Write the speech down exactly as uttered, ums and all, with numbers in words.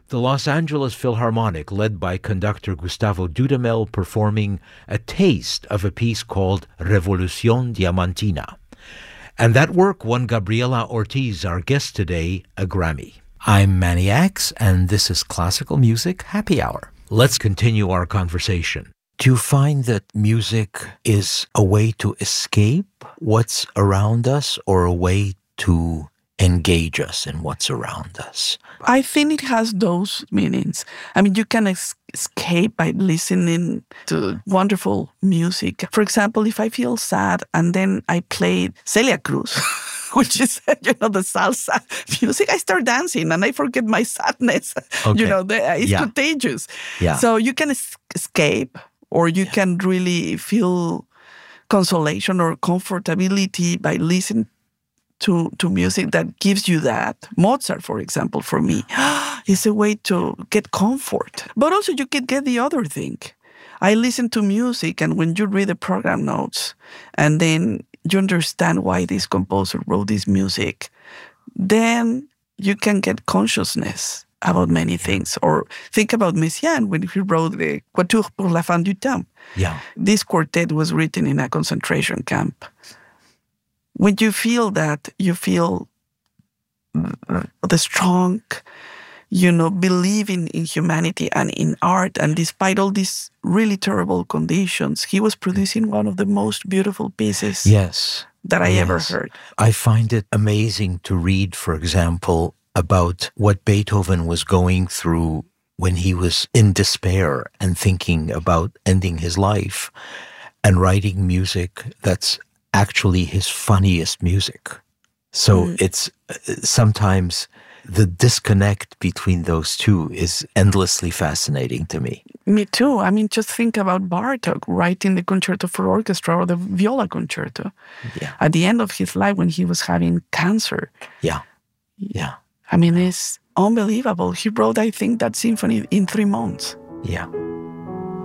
the Los Angeles Philharmonic, led by conductor Gustavo Dudamel, performing a taste of a piece called Revolución Diamantina. And that work won Gabriela Ortiz, our guest today, a Grammy. I'm Manny Axe, and this is Classical Music Happy Hour. Let's continue our conversation. Do you find that music is a way to escape what's around us or a way to engage us in what's around us? I think it has those meanings. I mean, you can es- escape by listening to wonderful music. For example, if I feel sad and then I play Celia Cruz, which is, you know, the salsa music, I start dancing and I forget my sadness. Okay. You know, the, it's yeah. contagious. Yeah. So you can es- escape or you yeah. can really feel consolation or comfortability by listening to, to music that gives you that. Mozart, for example, for me, is a way to get comfort. But also you can get the other thing. I listen to music, and when you read the program notes, and then you understand why this composer wrote this music, then you can get consciousness about many things. Or think about Messiaen when he wrote the Quatuor pour la fin du temps. Yeah. This quartet was written in a concentration camp. When you feel that, you feel the strong, you know, believing in humanity and in art. And despite all these really terrible conditions, he was producing one of the most beautiful pieces yes. that I yes. ever heard. I find it amazing to read, for example, about what Beethoven was going through when he was in despair and thinking about ending his life and writing music that's actually his funniest music. So mm. it's uh, sometimes the disconnect between those two is endlessly fascinating to me. Me too. I mean, just think about Bartók writing the Concerto for Orchestra or the Viola Concerto. Yeah. At the end of his life when he was having cancer. Yeah. Yeah. I mean, it's unbelievable. He wrote, I think, that symphony in three months. Yeah.